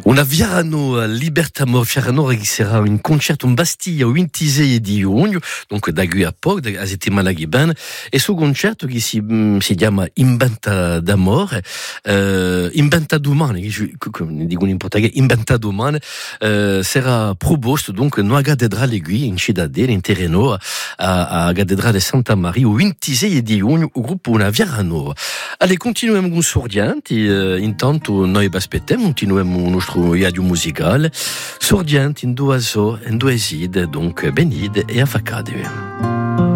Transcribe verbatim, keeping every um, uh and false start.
Una Viarano Libertamor Fiarano regisserà un concerto in Bastiglia il ventisei di giugno, dunque da qui a poco, da settimana che viene, e su concerto che si, si chiama Inventa d'amore, eh, Inventa d'umane, dicono in portoghese, Inventa d'umane, eh, sarà proposto dunque nella cattedrale qui in Cittadella, in Terreno, a, a cattedrale Santa Maria, il ventisei di giugno, il gruppo Una Viarano. Allora, continuiamo con Sordianti, eh, intanto noi vi aspettiamo, continuiamo il nostro viaggio musicale, Sordianti in due so, in due sid, donc benide e affacadevi.